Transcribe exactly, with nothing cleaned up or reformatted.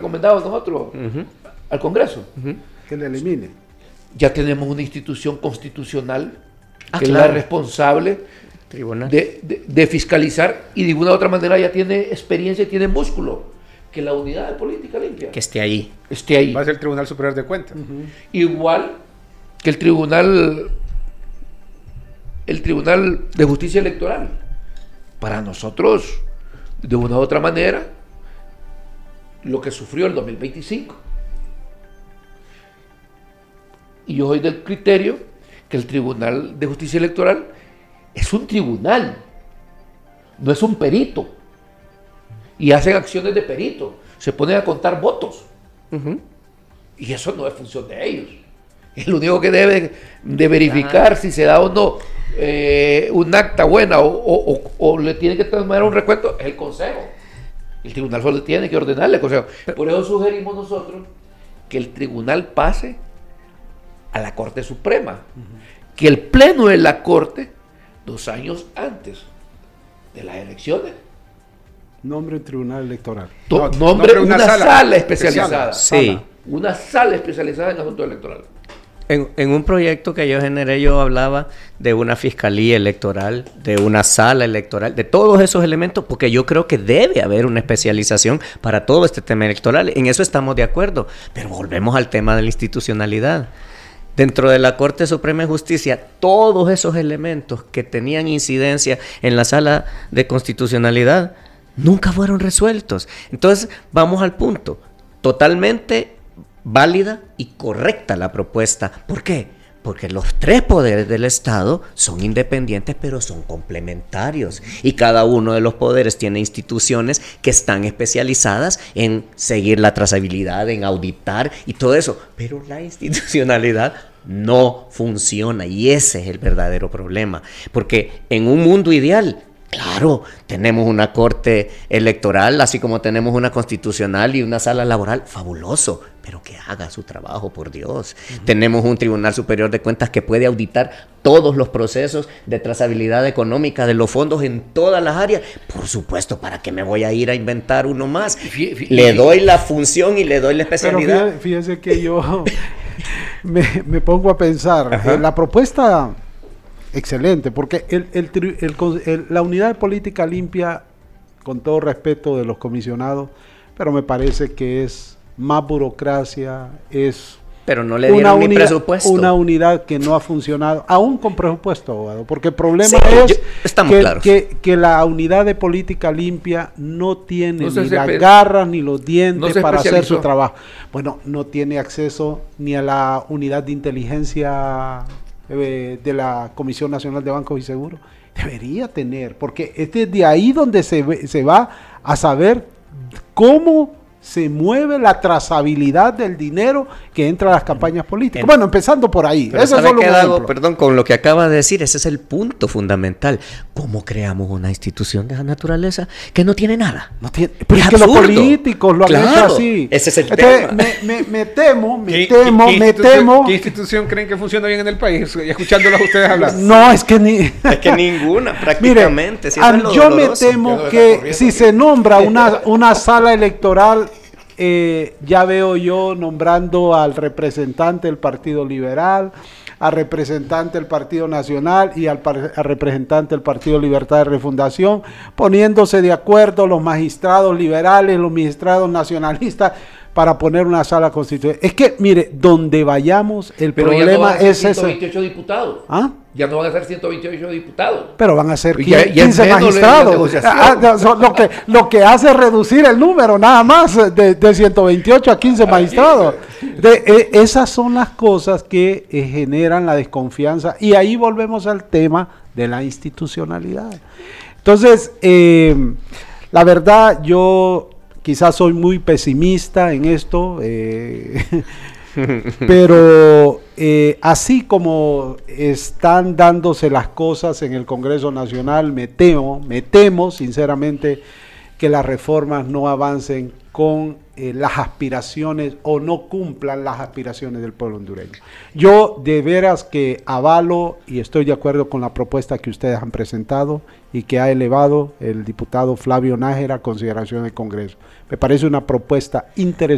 recomendado nosotros uh-huh. al Congreso. Uh-huh. Que le elimine. Ya tenemos una institución constitucional ah, que claro. es la responsable de, de, de fiscalizar y de una u otra manera ya tiene experiencia y tiene músculo. Que la unidad de política limpia que esté ahí. Esté ahí. Va a ser el Tribunal Superior de Cuentas. Uh-huh. Igual que el Tribunal, el Tribunal de Justicia Electoral. Para nosotros, de una u otra manera, lo que sufrió el dos mil veinticinco. Y yo soy del criterio que el Tribunal de Justicia Electoral es un tribunal, no es un perito. Y hacen acciones de perito, se ponen a contar votos. Uh-huh. Y eso no es función de ellos. Es lo único que debe de verificar si se da o no eh, un acta buena o, o, o, o le tiene que tomar un recuento, es el Consejo. El tribunal solo tiene que ordenarle al Consejo. Por eso sugerimos nosotros que el tribunal pase a la Corte Suprema, uh-huh. que el pleno de la Corte, dos años antes de las elecciones, nombre un tribunal electoral. To- no, nombre una, una sala, sala especializada. Sí. Sala. Una sala especializada en asuntos electorales. En, en un proyecto que yo generé, yo hablaba de una fiscalía electoral, de una sala electoral, de todos esos elementos, porque yo creo que debe haber una especialización para todo este tema electoral. En eso estamos de acuerdo. Pero volvemos al tema de la institucionalidad. Dentro de la Corte Suprema de Justicia, todos esos elementos que tenían incidencia en la sala de constitucionalidad nunca fueron resueltos. Entonces, vamos al punto. Totalmente válida y correcta la propuesta. ¿Por qué? Porque los tres poderes del Estado son independientes, pero son complementarios. Y cada uno de los poderes tiene instituciones que están especializadas en seguir la trazabilidad, en auditar y todo eso. Pero la institucionalidad no funciona y ese es el verdadero problema. Porque en un mundo ideal, claro, tenemos una corte electoral, así como tenemos una constitucional y una sala laboral, fabuloso, pero que haga su trabajo, por Dios. Uh-huh. Tenemos un Tribunal Superior de Cuentas que puede auditar todos los procesos de trazabilidad económica de los fondos en todas las áreas. Por supuesto, ¿para qué me voy a ir a inventar uno más? Fí- fí- le doy la función y le doy la especialidad. Pero fíjese, fíjese que yo me, me pongo a pensar, eh, la propuesta... Excelente, porque el, el, el, el, la unidad de política limpia, con todo respeto de los comisionados, pero me parece que es más burocracia, es pero no le dieron una ni unidad, presupuesto. Una unidad que no ha funcionado, aún con presupuesto, abogado, porque el problema sí, es yo, estamos que, claros. que, que la unidad de política limpia no tiene no ni se las espe- garras ni los dientes no para hacer especializó. su trabajo. Bueno, no tiene acceso ni a la unidad de inteligencia de la Comisión Nacional de Bancos y Seguros. Debería tener, porque es de ahí donde se, ve, se va a saber cómo se mueve la trazabilidad del dinero que entra a las campañas políticas. En, bueno, empezando por ahí. Pero Eso es solo un ejemplo. Perdón, con lo que acaba de decir, ese es el punto fundamental. ¿Cómo creamos una institución de esa naturaleza que no tiene nada? No tiene, pero es, es que los políticos lo claro, han hecho así. Ese es el Entonces, tema. Me, me, me temo, me ¿Qué, temo, qué, qué me temo. ¿Qué institución creen que funciona bien en el país? Escuchándolos a ustedes hablar. No, es que ni... Es que ninguna, prácticamente. Mire, si eso es lo yo doloroso. me temo que si se nombra una, una sala electoral, eh, ya veo yo nombrando al representante del Partido Liberal, al representante del Partido Nacional y al, par, al representante del Partido Libertad de Refundación, poniéndose de acuerdo los magistrados liberales, los magistrados nacionalistas, para poner una sala constitucional. Es que, mire, donde vayamos, el Pero problema ya no es ciento veintiocho ese. diputados. ¿Ah? Ya no van a ser ciento veintiocho diputados. Pero van a ser Ya- ya quince es menos magistrados. la Ah, no, so- lo, que, lo que hace es reducir el número, nada más, de, de ciento veintiocho a quince magistrados. De, eh, esas son las cosas que eh, generan la desconfianza. Y ahí volvemos al tema de la institucionalidad. Entonces, eh, la verdad, yo quizás soy muy pesimista en esto, eh, pero eh, así como están dándose las cosas en el Congreso Nacional, me temo, me temo sinceramente que las reformas no avancen con eh, las aspiraciones o no cumplan las aspiraciones del pueblo hondureño. Yo de veras que avalo y estoy de acuerdo con la propuesta que ustedes han presentado y que ha elevado el diputado Flavio Nájera a consideración del Congreso. Me parece una propuesta interesante.